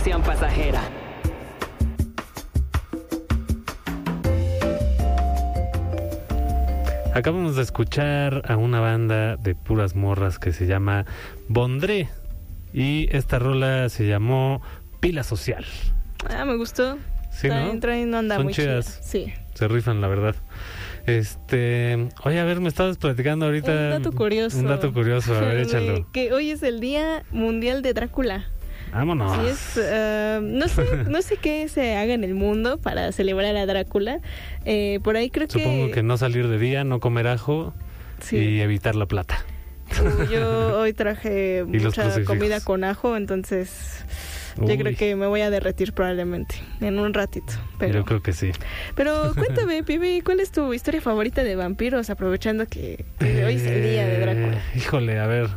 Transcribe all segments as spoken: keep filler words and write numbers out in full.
diversión pasajera. Acabamos de escuchar a una banda de puras morras que se llama Bondré. Y esta rola se llamó Pila Social. Ah, me gustó. Sí, traen, ¿no? Traen onda Son muy chidas. chida. Sí. Se rifan, la verdad. Este, oye, a ver, me estabas platicando ahorita. Un dato curioso. Un dato curioso, a ver, De échalo. que hoy es el Día Mundial de Drácula. Vámonos. Así es, uh, no sé, no sé qué se haga en el mundo para celebrar a Drácula. Eh, por ahí creo que... Supongo que no salir de día, no comer ajo Sí. y evitar la plata. Uh, Yo hoy traje Y los mucha crucifijos. comida con ajo, entonces Uy. yo creo que me voy a derretir probablemente en un ratito. Pero, Yo creo que sí. pero cuéntame, Pibi, ¿cuál es tu historia favorita de vampiros? Aprovechando que, que hoy es el día de Drácula. Eh, híjole, a ver.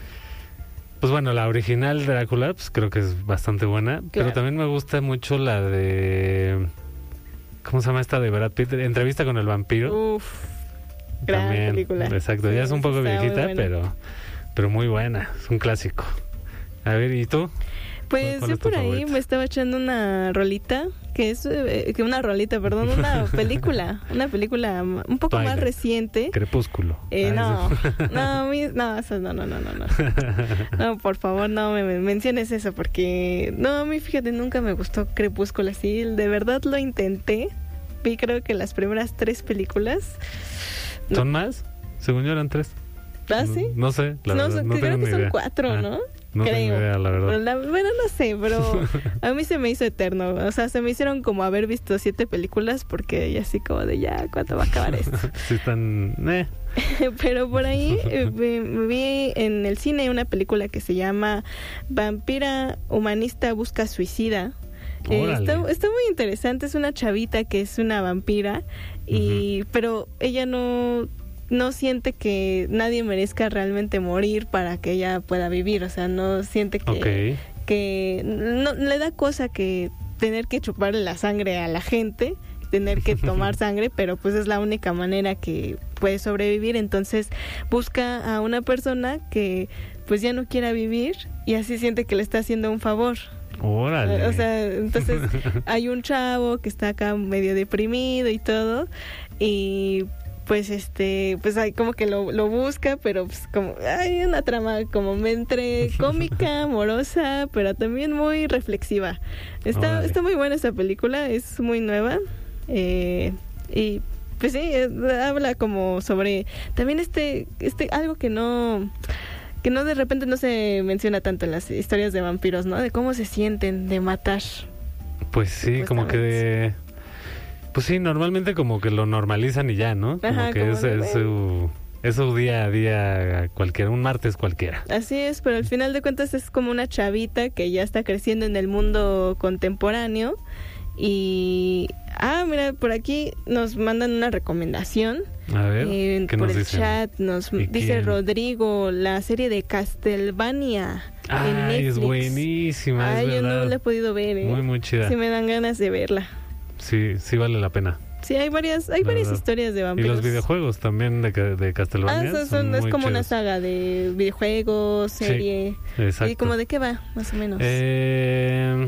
Pues bueno, la original Drácula, pues creo que es bastante buena. Pero también me gusta mucho la de... ¿Cómo se llama esta de Brad Pitt? Entrevista con el vampiro. Uf, gran También, película. exacto. Sí, Ya es un poco está muy viejita, buena. pero, pero muy buena. Es un clásico. A ver, ¿y tú? Pues ¿Cuál yo es tu por ahí favorita? me estaba echando una rolita, que es eh, que una rolita, perdón, una película, una película un poco Twilight. más reciente. Crepúsculo. Eh, Ah, no, eso. no, mi- no, eso no, no, no, no, no. No, por favor, no me me menciones eso, porque no, a mí, fíjate, nunca me gustó Crepúsculo así. De verdad lo intenté. Vi creo que las primeras tres películas. No. ¿Son más? Según yo eran tres. ¿Ah, sí? No, no sé, la no, verdad, son- no creo tengo que ni son idea. cuatro, Ah, ¿no? No Creo. tengo idea, la verdad. Pero la- bueno, no sé, pero a mí se me hizo eterno. O sea, se me hicieron como haber visto siete películas porque ya así como de ya, ¿cuánto va a acabar esto? Sí están... Eh. Pero por ahí eh, vi, vi en el cine una película que se llama Vampira Humanista Busca Suicida. Eh, Órale. está, está muy interesante. Es una chavita que es una vampira y pero ella no no siente que nadie merezca realmente morir para que ella pueda vivir. O sea, no siente que Ok. que no le da cosa que tener que chuparle la sangre a la gente, tener que tomar sangre, pero pues es la única manera que puede sobrevivir. Entonces busca a una persona que pues ya no quiera vivir y así siente que le está haciendo un favor. Órale. O sea, entonces hay un chavo que está acá medio deprimido y todo y pues este pues hay como que lo, lo busca, pero pues como hay una trama como entre cómica, amorosa, pero también muy reflexiva. Está Órale. está muy buena esta película, es muy nueva eh, y pues sí, eh, habla como sobre también este este algo que no que no de repente no se menciona tanto en las historias de vampiros, ¿no? De cómo se sienten de matar. Pues sí, como que de... Pues sí, normalmente como que lo normalizan y ya, ¿no? Como Ajá, que como es, de, es su, es su día a día cualquiera, un martes cualquiera. Así es, pero al final de cuentas es como una chavita que ya está creciendo en el mundo contemporáneo y... Ah, mira, por aquí nos mandan una recomendación. A ver, eh, ¿qué por nos el dicen? chat nos ¿Y dice quién? Rodrigo, la serie de Castlevania en Ay, es Netflix. buenísima, Ay, es yo no verdad. la he podido ver, ¿eh? Muy, muy chida. Sí me dan ganas de verla. Sí, sí vale la pena. Sí, hay varias, hay La varias verdad. historias de Y vampiros. los videojuegos también de, ca- de Ah, Castlevania son, son son- es muy como una chidos. saga de videojuegos, serie. Exacto. ¿Y como de qué va, más o menos? Eh,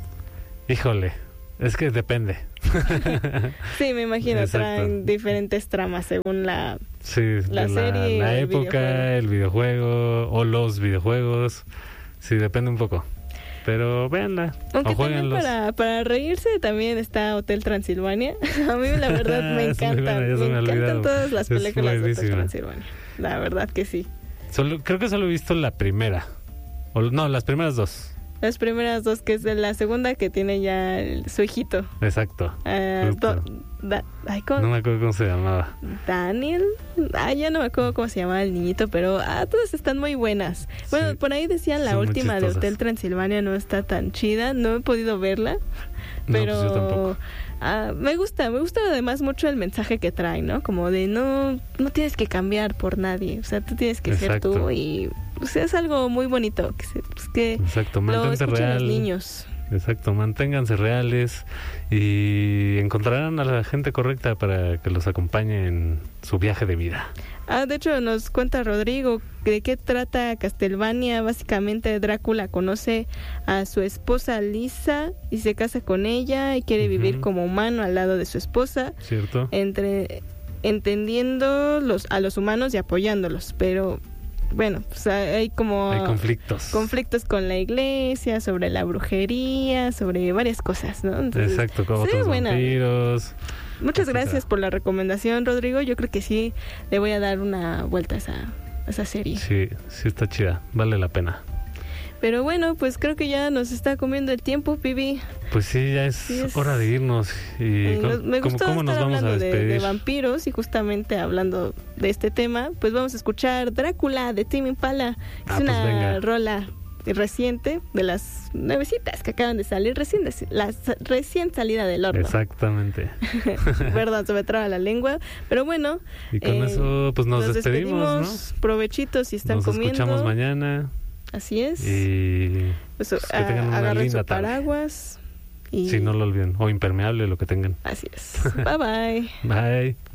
híjole, es que depende. Sí, me imagino, Exacto. traen diferentes tramas según la... Sí, La de serie la o el época, videojuego. el videojuego o los videojuegos. Sí, depende un poco. Pero véanla Aunque o también jueguenlos. para, para reírse también está Hotel Transilvania. A mí la verdad me Es muy encantan, buena, ya se me me ha encantan olvidado. todas las Es películas de Hotel buenísima. Transilvania. La verdad que sí. Solo, creo que solo he visto la primera. O, no, las primeras dos. Las primeras dos, que es de la segunda que tiene ya el- su hijito. Exacto. Ah, Justo. do- da- ay, ¿cómo? No me acuerdo cómo se llamaba. Daniel, ah, ya no me acuerdo cómo se llamaba el niñito, pero ah, todas están muy buenas. Bueno, Sí, por ahí decían la son muy última de chistosas. Hotel Transilvania no está tan chida, no he podido verla, No, pero pues yo tampoco. ah, me gusta, me gusta además mucho el mensaje que trae, ¿no? Como de no, no tienes que cambiar por nadie, o sea, tú tienes que Exacto. ser tú y pues, es algo muy bonito que, se, pues, que Exacto, lo mantente escuchen real. los niños. exacto. Manténganse reales y encontrarán a la gente correcta para que los acompañe en su viaje de vida. Ah, de hecho nos cuenta Rodrigo de qué trata Castlevania. Básicamente Drácula conoce a su esposa Lisa y se casa con ella y quiere uh-huh. vivir como humano al lado de su esposa. Cierto. Entre, entendiendo los, a los humanos y apoyándolos, pero bueno, pues hay como... Hay conflictos. Conflictos con la iglesia, sobre la brujería, sobre varias cosas, ¿no? Entonces, exacto, como sí, otros bueno. vampiros. Muchas etcétera. Gracias por la recomendación, Rodrigo. Yo creo que sí le voy a dar una vuelta a esa, a esa serie. Sí, sí está chida. Vale la pena. Pero bueno, pues creo que ya nos está comiendo el tiempo, Pibi. Pues sí, ya es, sí es... hora de irnos. Y eh, nos, me gustó ¿cómo, cómo estar nos vamos hablando a despedir? De, de vampiros y justamente hablando de este tema, pues vamos a escuchar Drácula de Tame Impala. Ah, es una pues venga. rola reciente, de las nuevecitas que acaban de salir, recién, de, la, recién salida del horno. Exactamente. Perdón, se me traba la lengua, pero bueno. Y con eh, eso pues nos, nos despedimos, despedimos, ¿no? Provechitos si están nos comiendo. Nos escuchamos mañana. Así es. Y pues, pues que tengan una agarren linda su paraguas. Y... si no lo olviden, o impermeable, lo que tengan. Así es. Bye bye. Bye.